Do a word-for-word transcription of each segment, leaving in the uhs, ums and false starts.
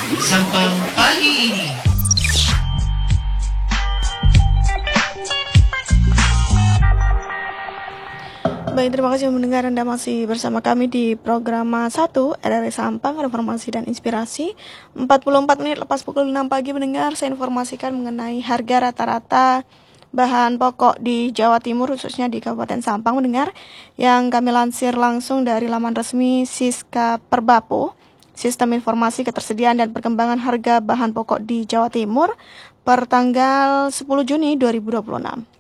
Sampang pagi ini. Baik, terima kasih mendengar. Anda masih bersama kami di program satu R R I Sampang, Informasi dan Inspirasi. empat puluh empat menit lepas pukul enam pagi mendengar, saya informasikan mengenai harga rata-rata bahan pokok di Jawa Timur, khususnya di Kabupaten Sampang mendengar, yang kami lansir langsung dari laman resmi Siska Perbapo, Sistem Informasi Ketersediaan dan Perkembangan Harga Bahan Pokok di Jawa Timur, per tanggal sepuluh Juni dua ribu dua puluh enam.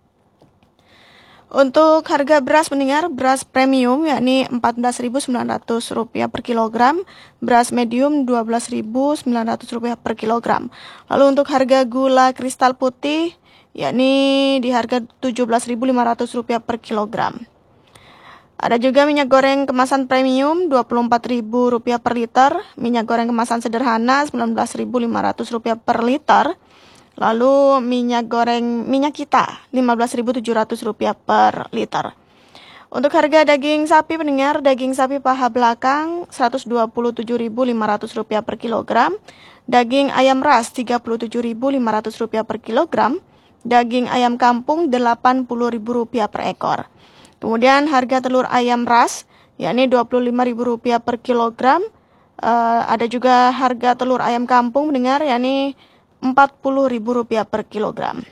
Untuk harga beras mendengar, beras premium yakni empat belas ribu sembilan ratus rupiah per kilogram, beras medium dua belas ribu sembilan ratus rupiah per kilogram. Lalu untuk harga gula kristal putih yakni di harga tujuh belas ribu lima ratus rupiah per kilogram. Ada juga minyak goreng kemasan premium dua puluh empat ribu rupiah per liter, minyak goreng kemasan sederhana sembilan belas ribu lima ratus rupiah per liter. Lalu minyak goreng minyak kita lima belas ribu tujuh ratus rupiah per liter. Untuk harga daging sapi pendengar, daging sapi paha belakang seratus dua puluh tujuh ribu lima ratus rupiah per kilogram, daging ayam ras tiga puluh tujuh ribu lima ratus rupiah per kilogram, daging ayam kampung delapan puluh ribu rupiah per ekor. Kemudian harga telur ayam ras yakni dua puluh lima ribu rupiah per kilogram. Uh, ada juga harga telur ayam kampung pendengar yakni empat puluh ribu rupiah per kilogram.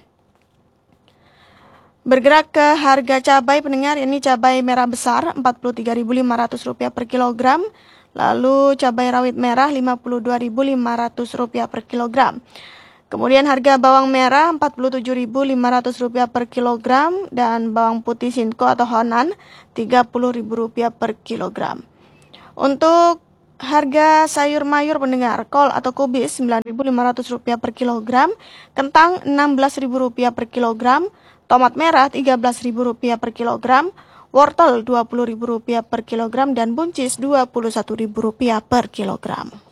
Bergerak ke harga cabai pendengar, ini cabai merah besar empat puluh tiga ribu lima ratus rupiah per kilogram, lalu cabai rawit merah lima puluh dua ribu lima ratus rupiah per kilogram. Kemudian harga bawang merah empat puluh tujuh ribu lima ratus rupiah per kilogram dan bawang putih Sinko atau Honan tiga puluh ribu rupiah per kilogram. Untuk harga sayur mayur pendengar, kol atau kubis sembilan ribu lima ratus rupiah per kilogram, kentang enam belas ribu rupiah per kilogram, tomat merah tiga belas ribu rupiah per kilogram, wortel dua puluh ribu rupiah per kilogram, dan buncis dua puluh satu ribu rupiah per kilogram.